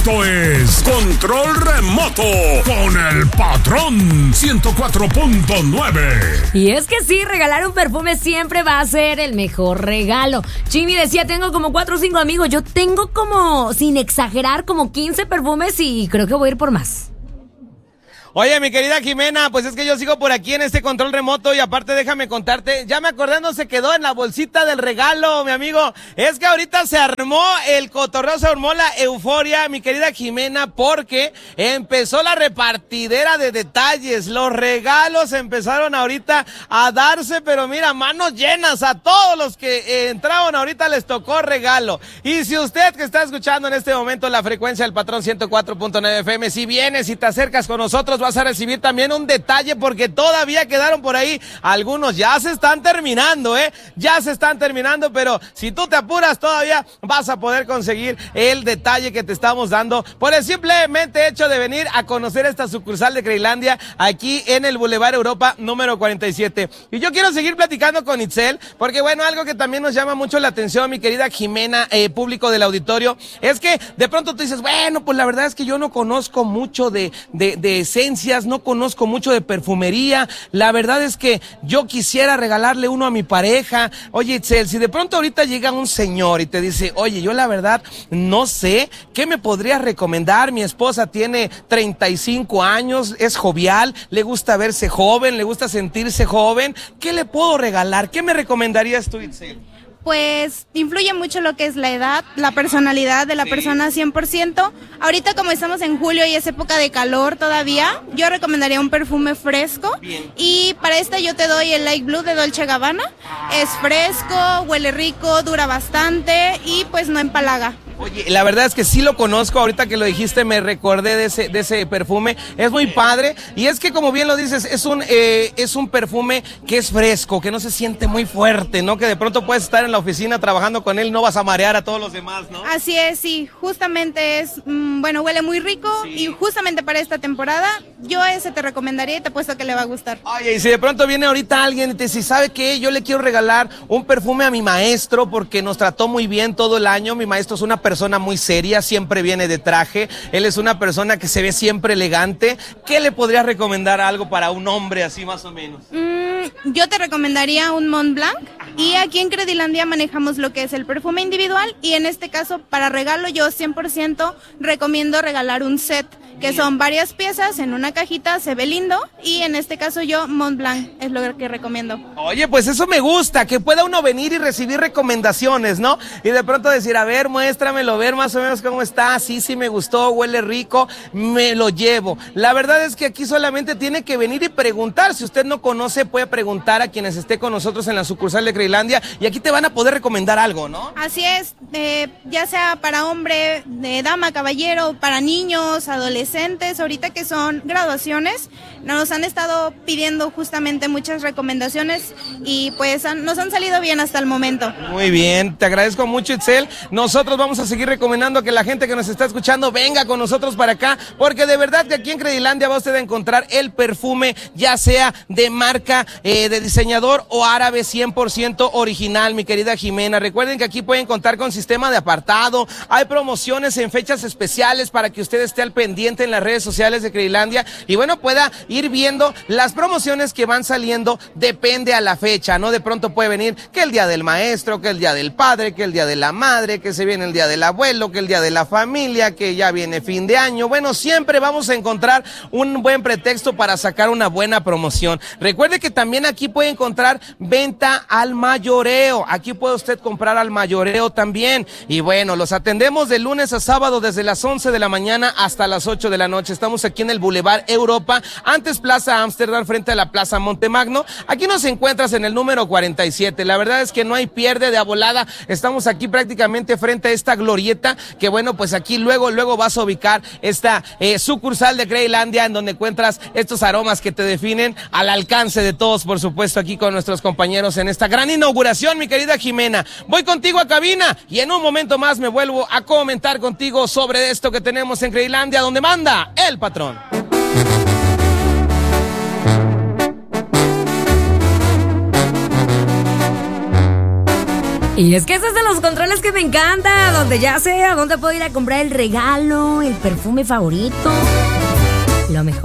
Esto es Control Remoto con el Patrón 104.9. Y es que sí, regalar un perfume siempre va a ser el mejor regalo. Chimi decía, tengo como 4 o 5 amigos. Yo tengo como, sin exagerar, como 15 perfumes y creo que voy a ir por más. Oye, mi querida Jimena, pues es que yo sigo por aquí en este control remoto y aparte déjame contarte, ya me acordé, no se quedó en la bolsita del regalo, mi amigo. Es que ahorita se armó el cotorreo, se armó la euforia, mi querida Jimena, porque empezó la repartidera de detalles. Los regalos empezaron ahorita a darse, pero mira, manos llenas. A todos los que entraron ahorita les tocó regalo. Y si usted que está escuchando en este momento la frecuencia del Patrón 104.9 FM, si vienes y te acercas con nosotros, vas a recibir también un detalle porque todavía quedaron por ahí algunos, ya se están terminando, ya se están terminando, pero si tú te apuras todavía vas a poder conseguir el detalle que te estamos dando por el simplemente hecho de venir a conocer esta sucursal de Creylandia aquí en el Boulevard Europa número 47. Y yo quiero seguir platicando con Itzel porque bueno, algo que también nos llama mucho la atención, mi querida Jimena, público del auditorio, es que de pronto tú dices, bueno, pues la verdad es que yo no conozco mucho de esencia, no conozco mucho de perfumería, la verdad es que yo quisiera regalarle uno a mi pareja. Oye, Itzel, si de pronto ahorita llega un señor y te dice, oye, yo la verdad no sé, ¿qué me podrías recomendar? Mi esposa tiene 35 años, es jovial, le gusta verse joven, le gusta sentirse joven, ¿qué le puedo regalar? ¿Qué me recomendarías tú, Itzel? Pues influye mucho lo que es la edad, la personalidad de la persona 100%. Ahorita como estamos en julio y es época de calor todavía, yo recomendaría un perfume fresco. Bien. Y para yo te doy el Light Blue de Dolce & Gabbana. Es fresco, huele rico, dura bastante y pues no empalaga. Oye, la verdad es que sí lo conozco, ahorita que lo dijiste me recordé de ese perfume, es muy padre y es que como bien lo dices, es un perfume que es fresco, que no se siente muy fuerte, ¿no? Que de pronto puedes estar en la oficina trabajando con él, no vas a marear a todos los demás, ¿no? Así es, sí, justamente bueno, huele muy rico y justamente para esta temporada yo ese te recomendaría y te apuesto que le va a gustar. Oye, y si de pronto viene ahorita alguien y te dice, ¿sabe qué? Yo le quiero regalar un perfume a mi maestro porque nos trató muy bien todo el año, mi maestro es una persona muy seria, siempre viene de traje, él es una persona que se ve siempre elegante. ¿Qué le podrías recomendar algo para un hombre así más o menos? Yo te recomendaría un Mont Blanc. Y aquí en Credilandia manejamos lo que es el perfume individual y en este caso para regalo yo 100% recomiendo regalar un set, que son varias piezas en una cajita, se ve lindo y en este caso yo Mont Blanc es lo que recomiendo. Oye, pues eso me gusta, que pueda uno venir y recibir recomendaciones, ¿no? Y de pronto decir, a ver, muéstramelo, ver más o menos cómo está, sí me gustó, huele rico, me lo llevo. La verdad es que aquí solamente tiene que venir y preguntar, si usted no conoce puede preguntar a quienes esté con nosotros en la sucursal de Creylandia y aquí te van a poder recomendar algo, ¿no? Así es, ya sea para hombre, dama, caballero, para niños, adolescentes, ahorita que son graduaciones, nos han estado pidiendo justamente muchas recomendaciones y pues nos han salido bien hasta el momento. Muy bien, te agradezco mucho, Itzel. Nosotros vamos a seguir recomendando que la gente que nos está escuchando venga con nosotros para acá, porque de verdad que aquí en Credilandia va usted a encontrar el perfume, ya sea de marca, de diseñador o árabe 100% original, mi querida Jimena. Recuerden que aquí pueden contar con sistema de apartado, hay promociones en fechas especiales para que usted esté al pendiente en las redes sociales de Credilandia y bueno, pueda ir viendo las promociones que van saliendo, depende a la fecha, ¿no? De pronto puede venir que el día del maestro, que el día del padre, que el día de la madre, que se viene el día del abuelo, que el día de la familia, que ya viene fin de año. Bueno, siempre vamos a encontrar un buen pretexto para sacar una buena promoción. Recuerde que también aquí puede encontrar venta al mayoreo, aquí puede usted comprar al mayoreo también y bueno, los atendemos de lunes a sábado desde las 11 de la mañana hasta las 8 de la noche. Estamos aquí en el Boulevard Europa, antes Plaza Amsterdam, frente a la Plaza Montemagno. Aquí nos encuentras en el número 47. La verdad es que no hay pierde de a volada. Estamos aquí prácticamente frente a esta glorieta, que bueno, pues aquí luego vas a ubicar esta sucursal de Creylandia, en donde encuentras estos aromas que te definen al alcance de todos, por supuesto, aquí con nuestros compañeros en esta gran inauguración, mi querida Jimena. Voy contigo a cabina y en un momento más me vuelvo a comentar contigo sobre esto que tenemos en Creylandia, donde manda el patrón. Y es que ese es de los controles que me encanta, donde ya sé a dónde puedo ir a comprar el regalo, el perfume favorito, lo mejor.